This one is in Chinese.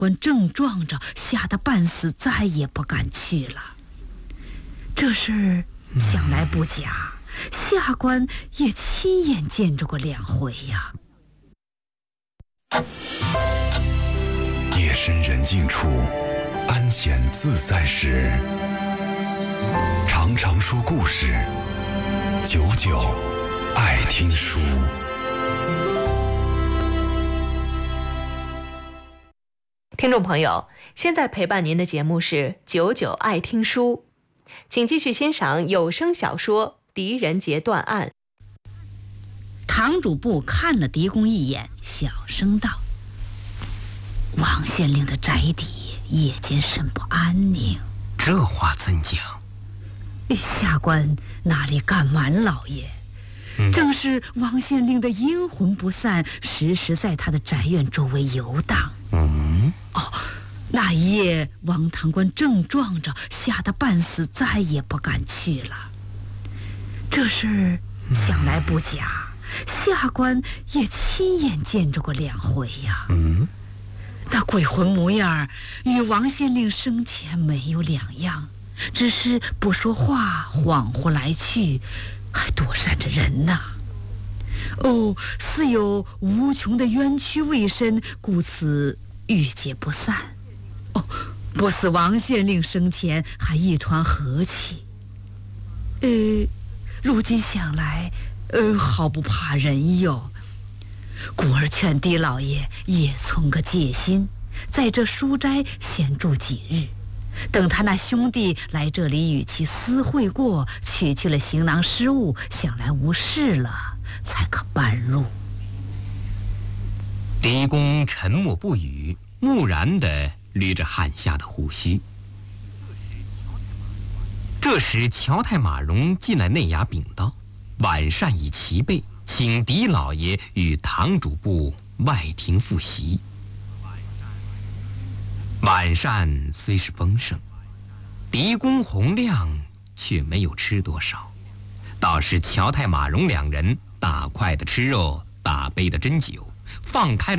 官正撞着，吓得半死，再也不敢去了。这事儿想来不假，下官也亲眼见着过2回呀。 夜深人静处，安闲自在时，常常说故事，久久爱听书。 听众朋友，现在陪伴您的节目是久久爱听书，请继续欣赏有声小说《狄仁杰断案》。 堂主簿看了狄公一眼，小声道：“王县令的宅邸夜间甚不安宁。” 这话怎讲？ 下官哪里敢瞒老爷？正是王县令的阴魂不散，时时在他的宅院周围游荡。那一夜王堂官正撞着，吓得半死，再也不敢去了。这事儿想来不假，下官也亲眼见着过2回呀。那鬼魂模样与王县令生前没有两样，只是不说话，恍惚来去，还躲闪着人呐。似有无穷的冤屈未伸，故此郁结不散。不似王县令生前还一团和气。如今想来，毫不怕人哟。故而劝狄老爷也存个戒心，在这书斋闲住几日，等他那兄弟来这里与其私会过，取去了行囊失物，想来无事了，才可搬入。 狄公沉默不语，木然地捋着汗下的胡须。这时乔太马荣进来内衙禀道：晚膳已齐备，请狄老爷与堂主簿外庭复席。晚膳虽是丰盛，狄公洪亮却没有吃多少，倒是乔太马荣2人大块的吃肉，大杯的斟酒，放开了